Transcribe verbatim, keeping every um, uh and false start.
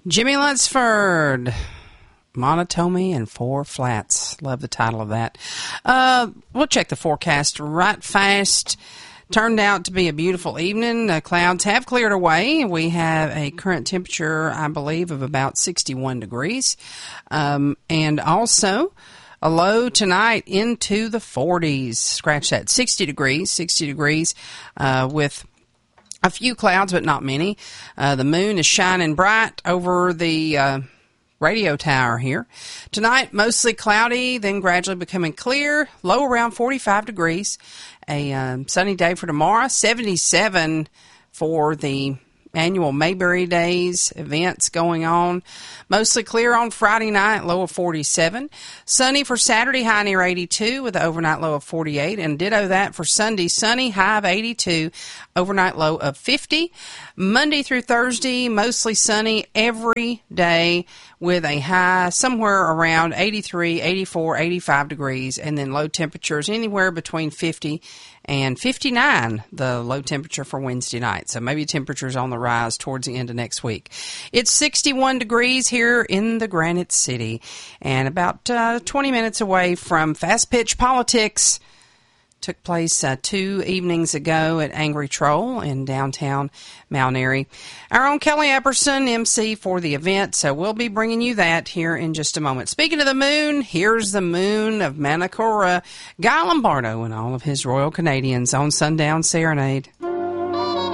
Jimmy Lunsford, Monotony and Four Flats. Love the title of that. Uh, we'll check the forecast right fast. Turned out to be a beautiful evening. The clouds have cleared away. We have a current temperature, I believe, of about sixty-one degrees. Um, and also a low tonight into the forties. Scratch that. sixty degrees, sixty degrees, uh, with a few clouds, but not many. Uh, the moon is shining bright over the uh, radio tower here. Tonight, mostly cloudy, then gradually becoming clear. Low around forty-five degrees. A um, sunny day for tomorrow. seventy-seven for the annual Mayberry Days events going on. Mostly clear on Friday night, low of forty-seven. Sunny for Saturday, high near eighty-two with an overnight low of forty-eight. And ditto that for Sunday, sunny, high of eighty-two, overnight low of fifty. Monday through Thursday, mostly sunny every day with a high somewhere around eighty-three, eighty-four, eighty-five degrees, and then low temperatures anywhere between fifty and fifty-nine, the low temperature for Wednesday night. So maybe temperatures on the rise towards the end of next week. It's sixty-one degrees here in the Granite City, and about uh, twenty minutes away from Fast Pitch Politics. Took place uh, two evenings ago at Angry Troll in downtown Mount Airy. Our own Kelly Epperson, M C for the event, so we'll be bringing you that here in just a moment. Speaking of the moon, here's the moon of Manacora, Guy Lombardo and all of his Royal Canadians on Sundown Serenade.